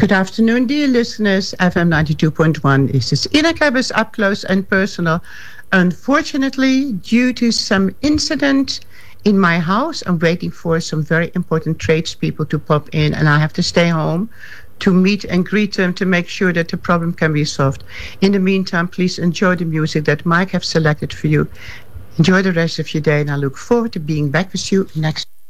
Good afternoon, dear listeners. FM 92.1 is this Ina Klebbers up close and personal. Unfortunately, due to some incident in my house, I'm waiting for some very important tradespeople to pop in, and I have to stay home to meet and greet them to make sure that the problem can be solved. In the meantime, please enjoy the music that Mike have selected for you. Enjoy the rest of your day, and I look forward to being back with you next